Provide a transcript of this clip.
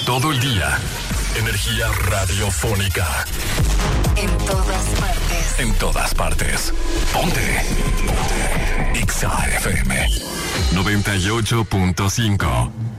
Todo el día. Energía radiofónica. En todas partes. En todas partes. Ponte. Ponte. Exa FM 98.5.